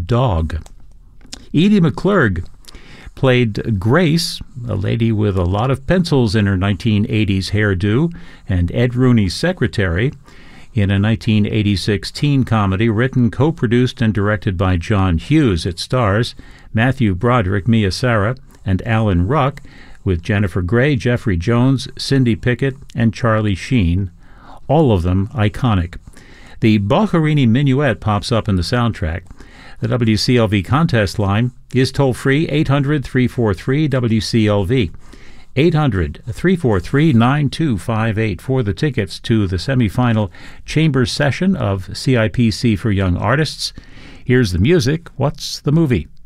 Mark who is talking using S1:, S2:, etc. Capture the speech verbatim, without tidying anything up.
S1: Dog. Edie McClurg played Grace, a lady with a lot of pencils in her nineteen eighties hairdo, and Ed Rooney's secretary, in a nineteen eighty-six teen comedy written, co-produced, and directed by John Hughes. It stars Matthew Broderick, Mia Sara, and Alan Ruck, with Jennifer Grey, Jeffrey Jones, Cindy Pickett, and Charlie Sheen, all of them iconic. The Boccherini Minuet pops up in the soundtrack. The W C L V contest line is toll-free eight hundred, three four three, W C L V. eight hundred, three four three, nine two five eight for the tickets to the semifinal Chambers session of C I P C for Young Artists. Here's the music. What's the movie?